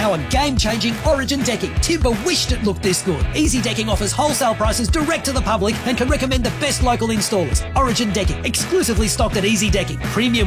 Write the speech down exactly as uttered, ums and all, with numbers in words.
our game-changing Origin decking. Timber wished it looked this good. Easy Decking offers wholesale prices direct to the public and can recommend the best local installers. Origin Decking, exclusively stocked at Easy Decking. Premium